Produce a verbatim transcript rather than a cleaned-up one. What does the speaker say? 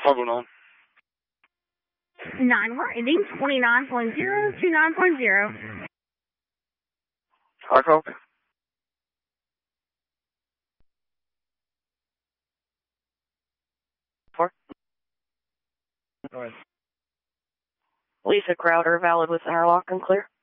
going on? Nine, we're ending twenty-nine point zero to nine point zero. Hi, copy. Four. Go ahead. Lisa Crowder, valid with interlock and clear.